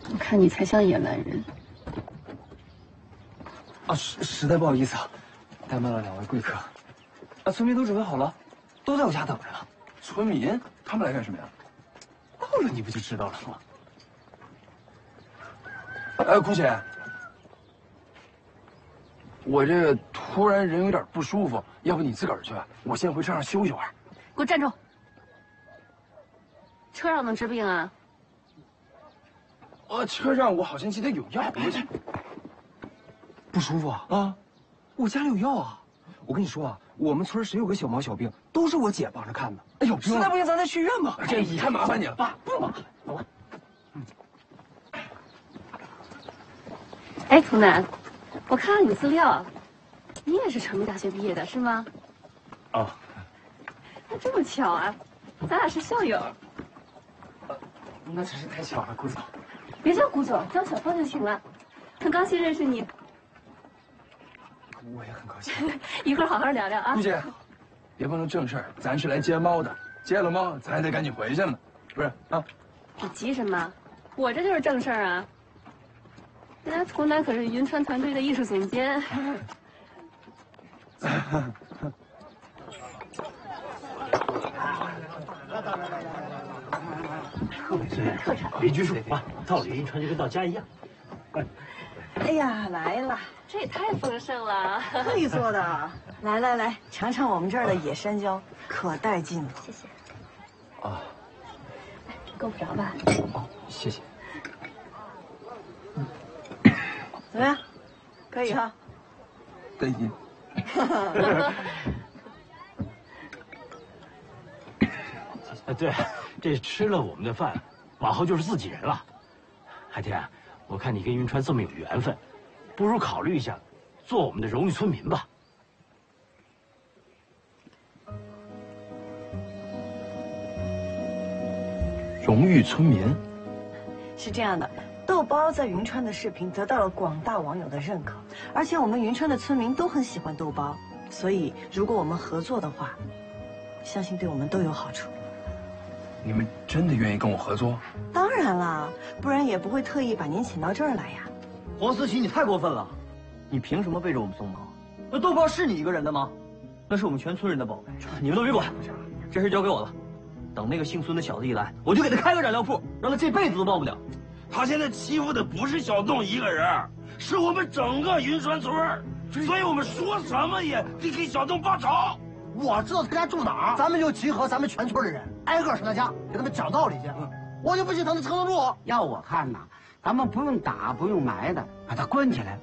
我看你才像野蛮人。 啊，实在不好意思啊，怠慢了2位贵客。啊，村民都准备好了，都在我家等着呢。 村民他们来干什么呀？ 到了你不就知道了吗？ 哎，姑姐，我这个突然人有点不舒服，要不你自个儿去，我先回车上休息会儿。 给我站住！车上能治病啊？ 车上我好像记得有药，我去。 不舒服啊？啊，我家里有药啊。我跟你说啊，我们村谁有个小毛小病，都是我姐帮着看的。哎呦，实在不行咱再去医院吧。 这太麻烦你了。 爸，不麻烦，走吧。 哎，童楠，我看了你资料，你也是成都大学毕业的是吗？ 哦。 那这么巧啊，咱俩是校友。 那真是太巧了，顾总。 别叫顾总，叫小峰就行了。很高兴认识你。 我也很高兴。 一会儿好好聊聊啊。 顾姐，别忘了正事儿，咱是来接猫的，接了猫咱还得赶紧回去呢，不是啊？ 你急什么？我这就是正事儿啊。人家童楠可是云川团队的艺术总监。 特产，别拘束啊！到了云川就跟到家一样。 哎呀，来了， 这也太丰盛了。 自己做的。来来来，尝尝我们这儿的野山椒，可带劲了。 谢谢。 啊， 够不着吧？ 谢谢。 怎么样？可以哈。 得劲。 对，这吃了我们的饭，往后就是自己人了。海天，我看你跟云川这么有缘分，不如考虑一下，做我们的荣誉村民吧。 荣誉村民是这样的，豆包在云川的视频得到了广大网友的认可，而且我们云川的村民都很喜欢豆包，所以如果我们合作的话，相信对我们都有好处。 你们真的愿意跟我合作？ 当然啦，不然也不会特意把您请到这儿来呀。 黄思琪，你太过分了！你凭什么背着我们送猫？那豆包是你一个人的吗？那是我们全村人的宝贝，你们都别管，这事交给我了。等那个姓孙的小子一来，我就给他开个染料铺，让他这辈子都忘不了。 他现在欺负的不是小洞一个人，是我们整个云川村，所以我们说什么也得给小洞报仇。 我知道他家住哪儿，咱们就集合咱们全村的人，挨个上他家给他们讲道理去。我就不信他能撑得住。 要我看呐，咱们不用打，不用埋的，把他关起来，